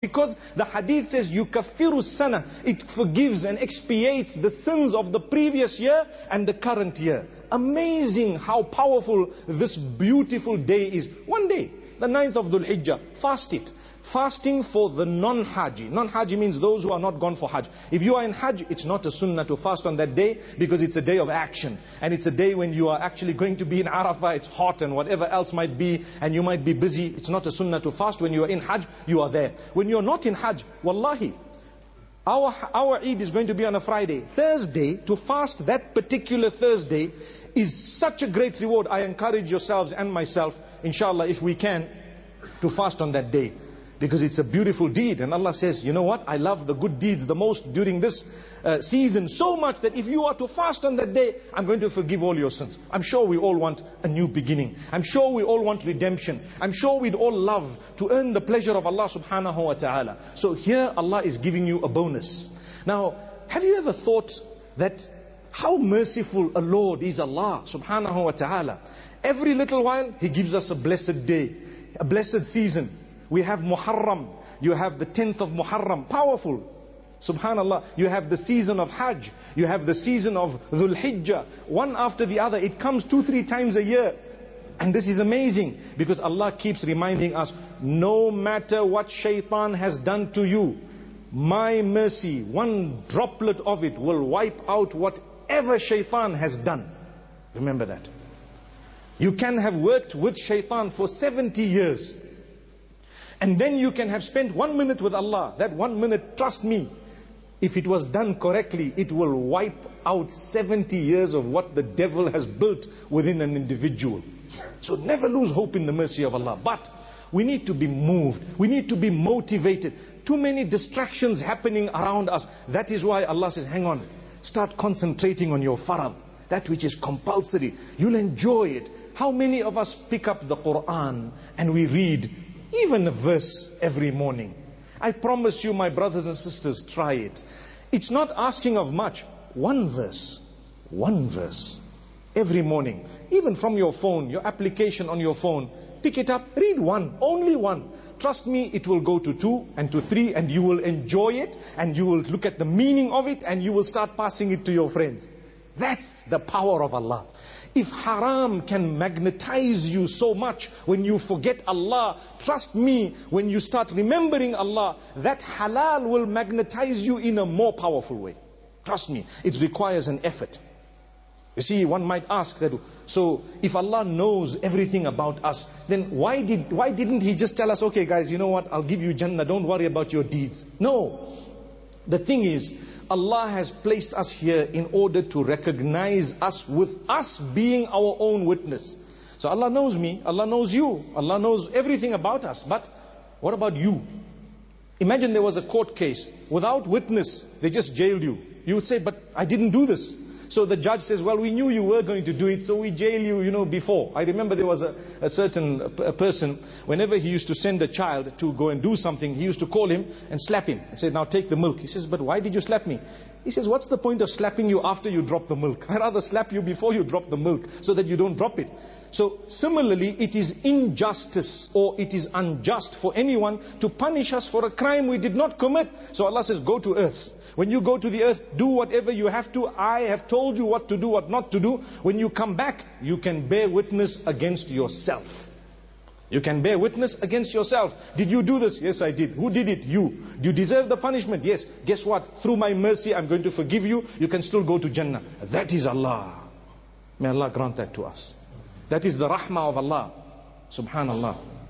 Because the hadith says, yukaffiru sana, it forgives and expiates the sins of the previous year and the current year. Amazing how powerful this beautiful day is. One day, the 9th of Dhul Hijjah, fast it. Fasting for the non-Haji. Non-Haji means those who are not gone for Hajj. If you are in Hajj, it's not a sunnah to fast on that day, because it's a day of action. And it's a day when you are actually going to be in Arafah, it's hot and whatever else might be, and you might be busy. It's not a sunnah to fast. When you are in Hajj, you are there. When you are not in Hajj, wallahi, our Eid is going to be on a Friday. Thursday, to fast that particular Thursday is such a great reward. I encourage yourselves and myself, inshallah, if we can, to fast on that day. Because it's a beautiful deed. And Allah says, you know what? I love the good deeds the most during this season. So much that if you are to fast on that day, I'm going to forgive all your sins. I'm sure we all want a new beginning. I'm sure we all want redemption. I'm sure we'd all love to earn the pleasure of Allah subhanahu wa ta'ala. So here Allah is giving you a bonus. Now, have you ever thought that how merciful a Lord is Allah subhanahu wa ta'ala? Every little while He gives us a blessed day, a blessed season. We have Muharram, you have the 10th of Muharram, powerful. Subhanallah, you have the season of Hajj, you have the season of Dhul Hijjah, one after the other. It comes 2-3 times a year. And this is amazing, because Allah keeps reminding us, no matter what shaitan has done to you, my mercy, one droplet of it will wipe out whatever shaitan has done. Remember that. You can have worked with shaitan for 70 years. And then you can have spent 1 minute with Allah. That 1 minute, trust me, if it was done correctly, it will wipe out 70 years of what the devil has built within an individual. So never lose hope in the mercy of Allah. But we need to be moved. We need to be motivated. Too many distractions happening around us. That is why Allah says, hang on, start concentrating on your farad, that which is compulsory. You'll enjoy it. How many of us pick up the Quran and we read even a verse every morning? I promise you, my brothers and sisters, try it. It's not asking of much. One verse every morning. Even from your phone, your application on your phone, pick it up, read one, only one. Trust me, it will go to 2 and to 3, and you will enjoy it, and you will look at the meaning of it, and you will start passing it to your friends. That's the power of Allah. If haram can magnetize you so much when you forget Allah, trust me, when you start remembering Allah, that halal will magnetize you in a more powerful way. Trust me, it requires an effort. You see, one might ask that, so if Allah knows everything about us, then why didn't He just tell us, okay guys, you know what, I'll give you Jannah, don't worry about your deeds. No. The thing is, Allah has placed us here in order to recognize us, with us being our own witness. So Allah knows me, Allah knows you, Allah knows everything about us. But what about you? Imagine there was a court case. Without witness, they just jailed you. You would say, but I didn't do this. So the judge says, well, we knew you were going to do it, so we jail you, before. I remember there was a certain person, whenever he used to send a child to go and do something, he used to call him and slap him and say, now take the milk. He says, but why did you slap me? He says, what's the point of slapping you after you drop the milk? I'd rather slap you before you drop the milk, so that you don't drop it. So similarly, it is injustice, or it is unjust for anyone to punish us for a crime we did not commit. So Allah says, go to earth. When you go to the earth, do whatever you have to. I have told you what to do, what not to do. When you come back, you can bear witness against yourself. You can bear witness against yourself. Did you do this? Yes, I did. Who did it? You. Do you deserve the punishment? Yes. Guess what? Through my mercy, I'm going to forgive you. You can still go to Jannah. That is Allah. May Allah grant that to us. That is the rahmah of Allah. Subhanallah.